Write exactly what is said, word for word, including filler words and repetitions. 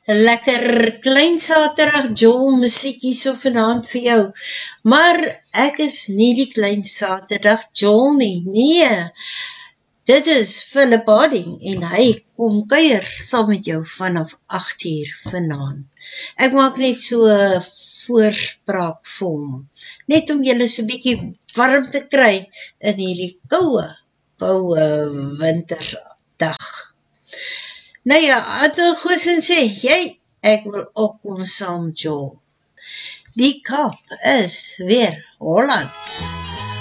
Lekker klein saterdag Joel musiekie so vanaand vir jou, maar ek is nie die klein saterdag Joel nie, nee, dit is Philip Harding en hy kom kuier saam met jou vanaf agt uur vanaand. Ek maak net so voorspraak vir hom, net om julle so bietjie warm te kry in hierdie koue, koue winterdag. Nou ja, Anton Goosen sê, jy, ek wil opkom saam Joel. Die Kaap is weer Hollands.